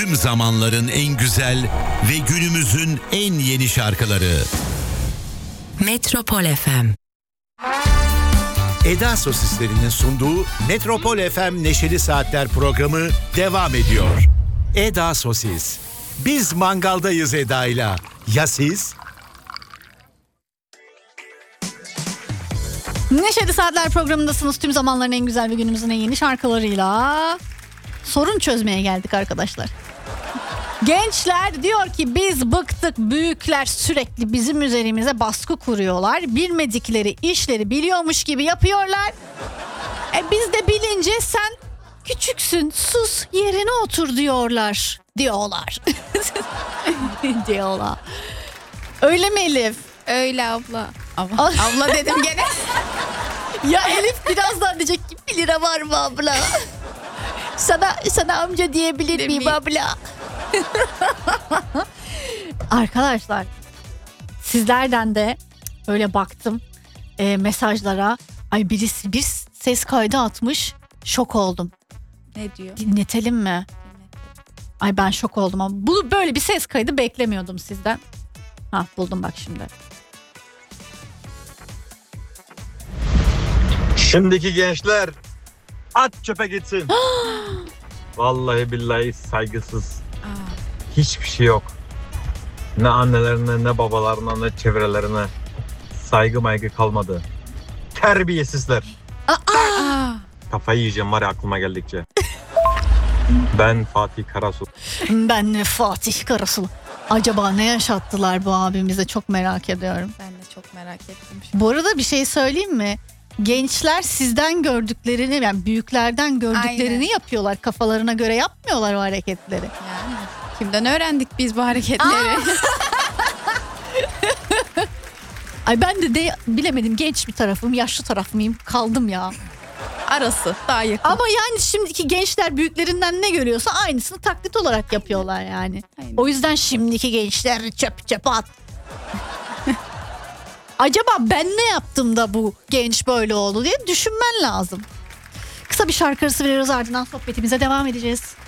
Tüm zamanların en güzel ve günümüzün en yeni şarkıları. Metropol FM. Eda Sosislerinin sunduğu Metropol FM Neşeli Saatler programı devam ediyor. Eda Sosis. Biz mangaldayız Eda'yla. Ya siz? Neşeli Saatler programındasınız. Tüm zamanların en güzel ve günümüzün en yeni şarkılarıyla sorun çözmeye geldik arkadaşlar. Gençler diyor ki biz bıktık, büyükler sürekli bizim üzerimize baskı kuruyorlar. Bilmedikleri işleri biliyormuş gibi yapıyorlar. Biz de bilince sen küçüksün, sus, yerine otur diyorlar. Diyorlar. Öyle mi Elif? Öyle abla. Abla dedim gene. Ya Elif birazdan diyecek ki 1 lira var mı abla? Sana amca diyebilir miyim abla? Arkadaşlar sizlerden de öyle baktım mesajlara. Ay birisi bir ses kaydı atmış. Şok oldum. Ne diyor? Dinletelim mi? Ay ben şok oldum ama bu böyle bir ses kaydı beklemiyordum sizden. Buldum bak şimdi. Şimdiki gençler at çöpe gitsin. Vallahi billahi saygısız. Hiçbir şey yok. Ne annelerine, ne babalarına, ne çevrelerine saygı maygı kalmadı. Terbiyesizler. Kafayı yiyeceğim var ya aklıma geldikçe. Ben Fatih Karasu. Ben Fatih Karasu. Acaba ne yaşattılar bu abimize, çok merak ediyorum. Ben de çok merak ettim. Bu arada bir şey söyleyeyim mi? Gençler sizden gördüklerini, yani büyüklerden gördüklerini Aynen. yapıyorlar. Kafalarına göre yapmıyorlar o hareketleri. Yani kimden öğrendik biz bu hareketleri? Ay ben de bilemedim, genç bir tarafım, yaşlı taraf mıyım? Kaldım ya. Arası daha yakın. Ama yani şimdiki gençler büyüklerinden ne görüyorsa aynısını taklit olarak yapıyorlar yani. Aynen. O yüzden şimdiki gençler çöp at. Acaba ben ne yaptım da bu genç böyle oldu diye düşünmen lazım. Kısa bir şarkı arası veriyoruz, ardından sohbetimize devam edeceğiz.